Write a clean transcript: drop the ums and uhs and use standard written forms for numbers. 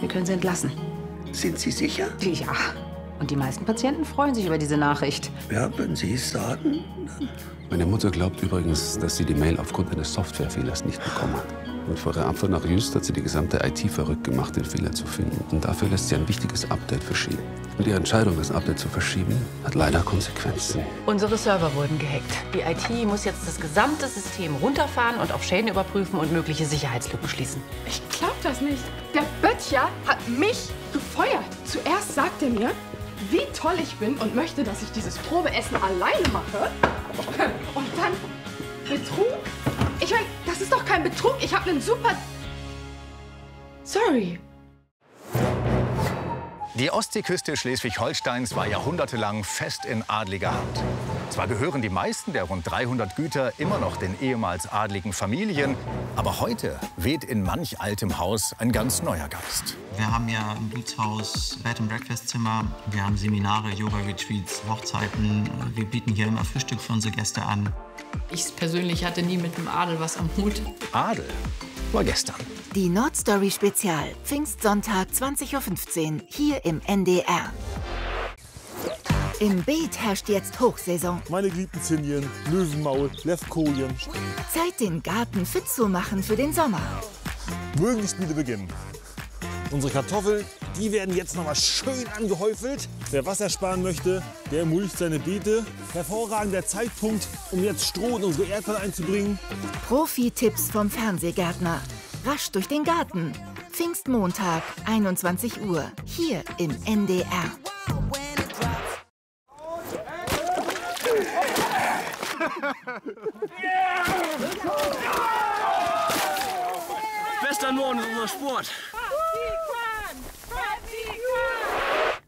können Sie entlassen. Sind Sie sicher? Ja. Und die meisten Patienten freuen sich über diese Nachricht. Ja, wenn Sie es sagen. Meine Mutter glaubt übrigens, dass sie die Mail aufgrund eines Softwarefehlers nicht bekommen hat. Und vor ihrer Abfahrt nach Jüst hat sie die gesamte IT verrückt gemacht, den Fehler zu finden. Und dafür lässt sie ein wichtiges Update verschieben. Und ihre Entscheidung, das Update zu verschieben, hat leider Konsequenzen. Unsere Server wurden gehackt. Die IT muss jetzt das gesamte System runterfahren und auf Schäden überprüfen und mögliche Sicherheitslücken schließen. Ich glaub das nicht. Der Böttcher hat mich gefeuert. Zuerst sagt er mir, wie toll ich bin und möchte, dass ich dieses Probeessen alleine mache. Und dann Betrug? Ich meine, das ist doch kein Betrug. Ich habe einen super... Sorry. Die Ostseeküste Schleswig-Holsteins war jahrhundertelang fest in adliger Hand. Zwar gehören die meisten der rund 300 Güter immer noch den ehemals adligen Familien, aber heute weht in manch altem Haus ein ganz neuer Geist. Wir haben ja im Gutshaus Bed-and-Breakfast-Zimmer, wir haben Seminare, Yoga-Retreats, Hochzeiten. Wir bieten hier immer Frühstück für unsere Gäste an. Ich persönlich hatte nie mit dem Adel was am Hut. Adel war gestern. Die Nordstory Spezial, Pfingstsonntag 20:15 Uhr, hier im NDR. Im Beet herrscht jetzt Hochsaison. Meine geliebten Zinien, Löwenmaul, Levkojen. Zeit, den Garten fit zu machen für den Sommer. Mögen die Spiele beginnen. Unsere Kartoffeln, die werden jetzt noch mal schön angehäufelt. Wer Wasser sparen möchte, der mulcht seine Beete. Hervorragender Zeitpunkt, um jetzt Stroh in unsere Erdbeeren einzubringen. Profi-Tipps vom Fernsehgärtner. Rasch durch den Garten. Pfingstmontag, 21 Uhr, hier im NDR. Western Norden ist unser Sport.